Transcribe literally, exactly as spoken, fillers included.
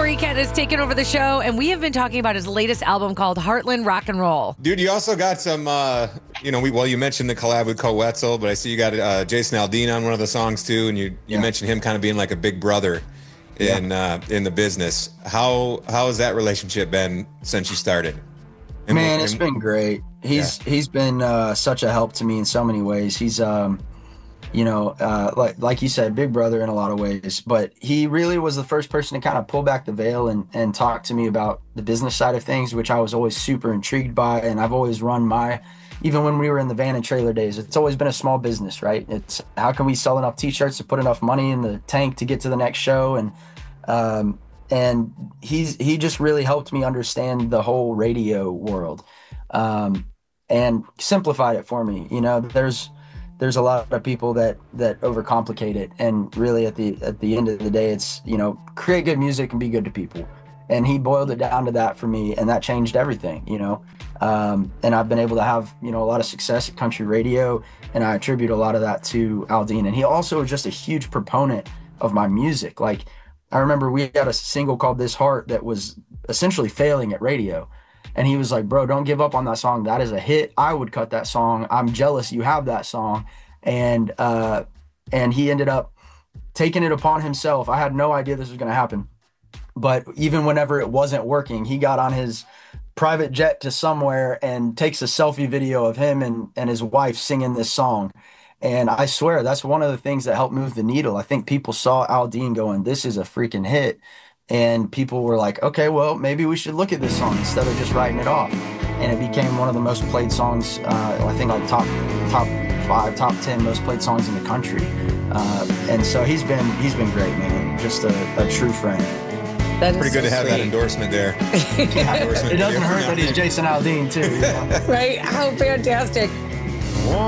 Corey Kent has taken over the show, and we have been talking about his latest album called Heartland Rock and Roll. Dude, you also got some, uh, you know, we, well, you mentioned the collab with Cole Wetzel, but I see you got uh, Jason Aldean on one of the songs too, and you, you yeah. mentioned him kind of being like a big brother in yeah. uh, in the business. How how has that relationship been since you started? And, Man, it's and, been great. He's yeah. he's been uh, such a help to me in so many ways. He's um, you know, uh, like like you said, big brother in a lot of ways. But he really was the first person to kind of pull back the veil and and talk to me about the business side of things, which I was always super intrigued by. And I've always run my, even when we were in the van and trailer days, it's always been a small business, right? It's how can we sell enough T-shirts to put enough money in the tank to get to the next show, and um, and he's he just really helped me understand the whole radio world, um, and simplified it for me. You know, there's there's a lot of people that that overcomplicate it, and really at the at the end of the day, it's, you know, create good music and be good to people. And he boiled it down to that for me, and that changed everything, you know. Um, and I've been able to have, you know, a lot of success at country radio, and I attribute a lot of that to Aldean. And he also was just a huge proponent of my music. Like, I remember we had a single called This Heart that was essentially failing at radio. And he was like, bro, don't give up on that song. That is a hit. I would cut that song. I'm jealous you have that song. And uh, and he ended up taking it upon himself. I had no idea this was going to happen. But even whenever it wasn't working, he got on his private jet to somewhere and takes a selfie video of him and, and his wife singing this song. And I swear, that's one of the things that helped move the needle. I think people saw Aldean going, this is a freaking hit. And people were like, okay, well, maybe we should look at this song instead of just writing it off. And it became one of the most played songs, uh, I think like top top five, top ten most played songs in the country. Uh, and so he's been he's been great, man. Just a, a true friend. That Pretty good so to have sweet. that endorsement there. Yeah, endorsement it doesn't hurt that he's Jason Aldean too. You know? Right? How fantastic.